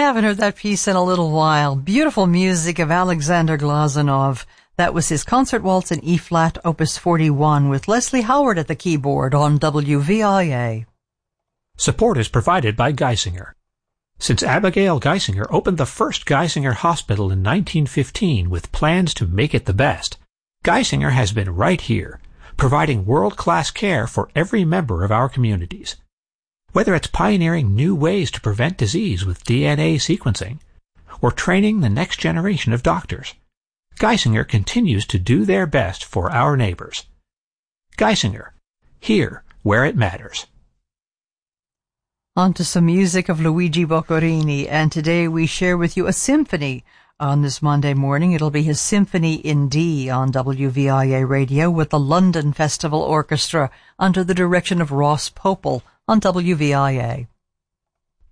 haven't heard that piece in a little while. Beautiful music of Alexander Glazunov. That was his concert waltz in E-flat, Opus 41, with Leslie Howard at the keyboard on WVIA. Support is provided by Geisinger. Since Abigail Geisinger opened the first Geisinger Hospital in 1915 with plans to make it the best, Geisinger has been right here, providing world-class care for every member of our communities. Whether it's pioneering new ways to prevent disease with DNA sequencing, or training the next generation of doctors, Geisinger continues to do their best for our neighbors. Geisinger, here where it matters. On to some music of Luigi Boccherini, and today we share with you a symphony. On this Monday morning, it'll be his Symphony in D on WVIA Radio with the London Festival Orchestra under the direction of Ross Popel on WVIA.